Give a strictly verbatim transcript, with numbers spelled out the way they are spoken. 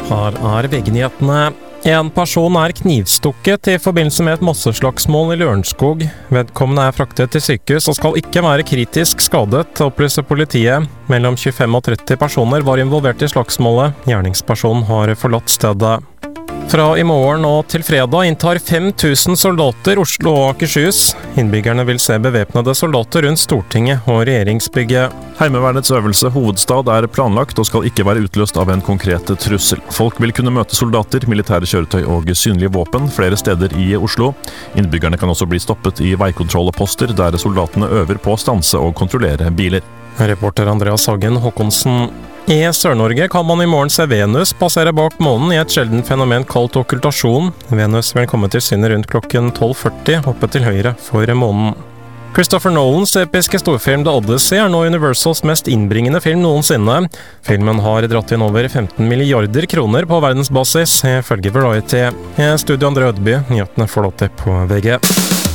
Her er V G-nyhetene. En person er knivstukket i forbindelse med et masseslagsmål i Lørenskog. Vedkommende er fraktet til sykehus og skal ikke være kritisk skadet, opplyser politiet. Mellom tjuefem og tretti personer var involvert i slagsmålet. Gjerningspersonen har forlatt stedet. Fra i morgen og til fredag inntar fem tusen soldater Oslo og Akershus. Innbyggerne vil se bevæpnede soldater rundt Stortinget og regjeringsbygget. Heimevernets øvelse Hovedstad er planlagt og skal ikke være utløst av en konkret trussel. Folk vil kunne møte soldater, militære kjøretøy og synlige våpen flere steder i Oslo. Innbyggerne kan også bli stoppet i veikontrollposter der soldatene øver på å stanse og kontrollere biler. Reporter Andreas Hagen Håkonsen. I Sør-Norge kan man i morgen se Venus passere bak månen i et sjelden fenomen kalt okkultasjon. Venus vil komme til syne rundt klokken tolv førti, oppe til høyre for månen. Christopher Nolans episke storfilm The Odyssey er nå Universals mest innbringende film noensinne. Filmen har dratt inn over femten milliarder kroner på verdensbasis, ifølge Variety. Studio Andre Ødeby, nyhetene får du på V G.